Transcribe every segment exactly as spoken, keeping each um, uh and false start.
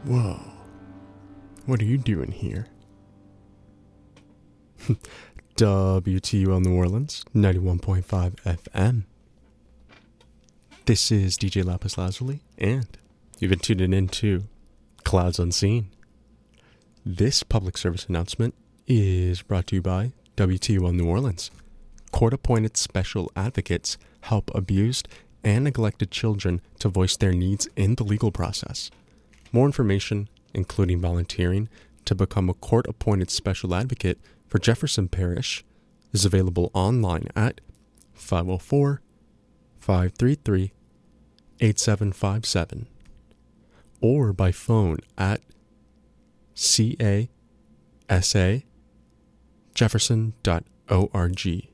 Whoa. What are you doing here? W T U L New Orleans, ninety-one point five F M. This is D J Lapis Lazuli, and you've been tuning in to Clouds Unseen. This public service announcement is brought to you by W T U L New Orleans. Court-appointed special advocates help abused and neglected children to voice their needs in the legal process. More information, including volunteering to become a court-appointed special advocate for Jefferson Parish, is available online at five oh four, five three three, eight seven five seven or by phone at C A S A jefferson dot org.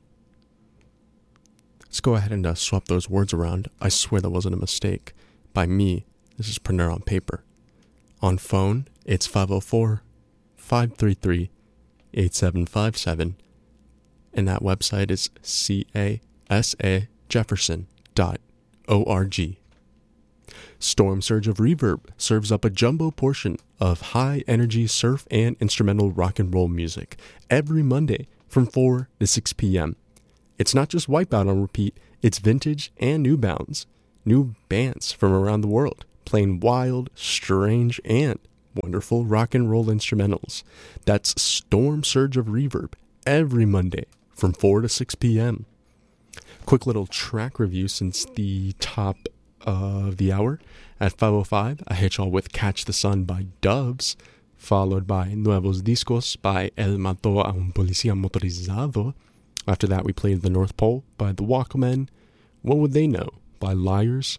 Let's go ahead and uh, swap those words around. I swear that wasn't a mistake. By me, this is printed on paper. On phone, it's five oh four, five three three, eight seven five seven, and that website is C A S A jefferson dot org. Storm Surge of Reverb serves up a jumbo portion of high-energy surf and instrumental rock and roll music every Monday from four to six p.m. It's not just Wipeout on repeat, it's vintage and new bounds, new bands from around the world, playing wild, strange, and wonderful rock and roll instrumentals. That's Storm Surge of Reverb every Monday from four to six p.m. Quick little track review since the top of the hour. At five oh five, I hit y'all with Catch the Sun by Doves, followed by Nuevos Discos by El Mató a un Policía Motorizado. After that, we played The North Pole by The Walkmen. What Would They Know by Liars.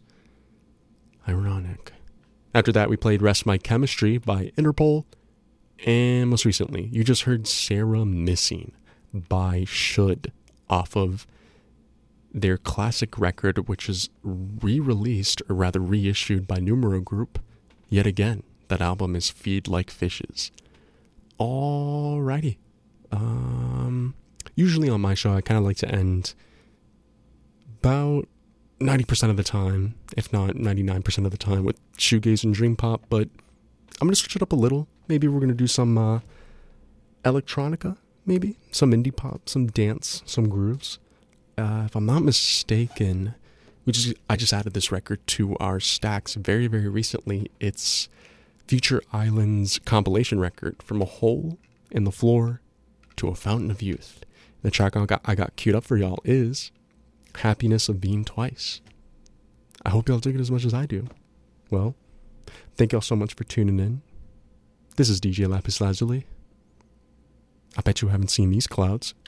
Ironic. After that, we played Rest My Chemistry by Interpol. And most recently, you just heard Sarah Missing by Should off of their classic record, which is re-released, or rather reissued by Numero Group. Yet again, that album is Feed Like Fishes. Alrighty. Um, usually on my show, I kind of like to end about ninety percent of the time, if not ninety-nine percent of the time, with shoegaze and dream pop, but I'm going to switch it up a little. Maybe we're going to do some uh, electronica, maybe? Some indie pop, some dance, some grooves. Uh, if I'm not mistaken, we just I just added this record to our stacks very, very recently. It's Future Islands compilation record, From a Hole in the Floor to a Fountain of Youth. The track I got, I got queued up for y'all is Happiness of Being Twice. I hope y'all dig it as much as I do. Well, thank y'all so much for tuning in. This is D J Lapis Lazuli. I bet you haven't seen these clouds.